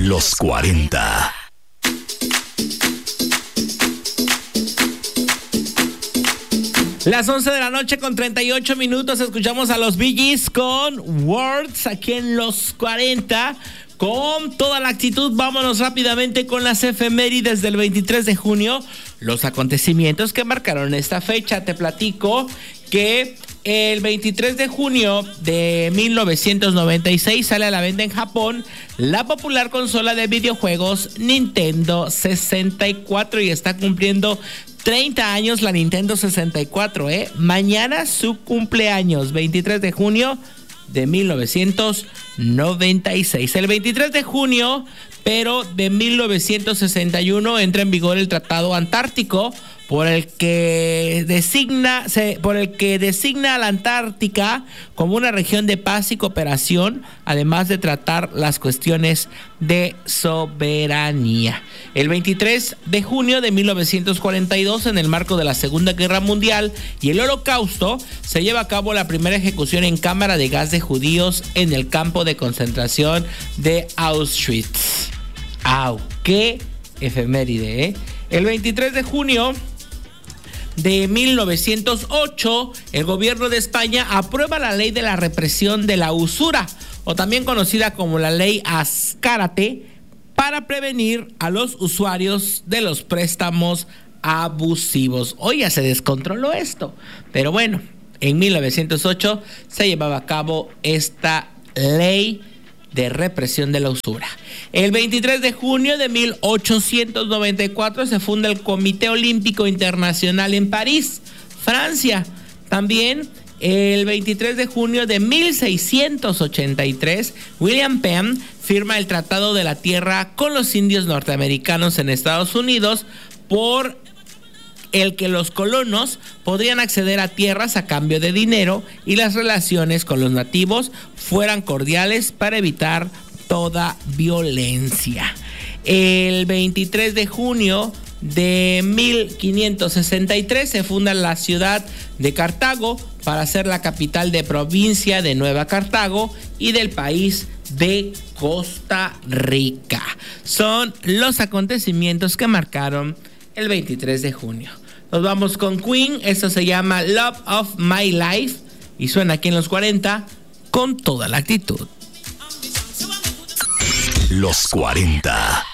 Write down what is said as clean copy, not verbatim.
Los 40. Las 11 de la noche con 38 minutos escuchamos a los Bee Gees con Words aquí en Los 40. Con toda la actitud, vámonos rápidamente con las efemérides del 23 de junio. Los acontecimientos que marcaron esta fecha. Te platico que el 23 de junio de 1996 sale a la venta en Japón la popular consola de videojuegos Nintendo 64 y está cumpliendo 30 años la Nintendo 64, Mañana su cumpleaños, 23 de junio de 1996. El 23 de junio, pero de 1961, entra en vigor el Tratado Antártico, por el que designa a la Antártica como una región de paz y cooperación, además de tratar las cuestiones de soberanía. El 23 de junio de 1942, en el marco de la Segunda Guerra Mundial y el Holocausto, se lleva a cabo la primera ejecución en cámara de gas de judíos en el campo de concentración de Auschwitz. ¡Au! ¡Qué efeméride, El 23 de junio de 1908, el gobierno de España aprueba la ley de la represión de la usura, o también conocida como la ley Azcárate, para prevenir a los usuarios de los préstamos abusivos. Hoy ya se descontroló esto, pero bueno, en 1908 se llevaba a cabo esta ley de represión de la usura. El 23 de junio de 1894 se funda el Comité Olímpico Internacional en París, Francia. También el 23 de junio de 1683, William Penn firma el Tratado de la Tierra con los indios norteamericanos en Estados Unidos, por el que los colonos podrían acceder a tierras a cambio de dinero y las relaciones con los nativos fueran cordiales para evitar toda violencia. El 23 de junio de 1563 se funda la ciudad de Cartago para ser la capital de provincia de Nueva Cartago y del país de Costa Rica. Son los acontecimientos que marcaron el 23 de junio. Nos vamos con Queen, esto se llama Love of My Life y suena aquí en Los 40 con toda la actitud. Los 40.